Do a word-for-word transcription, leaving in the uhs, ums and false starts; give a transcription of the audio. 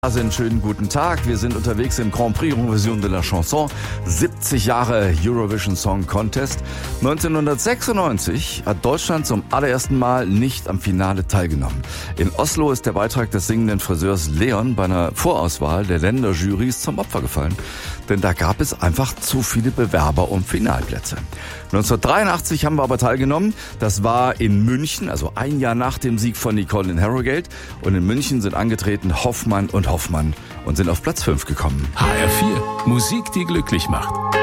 Einen schönen guten Tag. Wir sind unterwegs im Grand Prix Eurovision de la Chanson. siebzig Jahre Eurovision Song Contest. neunzehnhundertsechsundneunzig hat Deutschland zum allerersten Mal nicht am Finale teilgenommen. In Oslo ist der Beitrag des singenden Friseurs Leon bei einer Vorauswahl der Länderjurys zum Opfer gefallen. Denn da gab es einfach zu viele Bewerber um Finalplätze. neunzehnhundertdreiundachtzig haben wir aber teilgenommen. Das war in München, also ein Jahr nach dem Sieg von Nicole in Harrogate. Und in München sind angetreten Hoffmann und Hoffmann und sind auf Platz fünf gekommen. H R vier. Musik, die glücklich macht.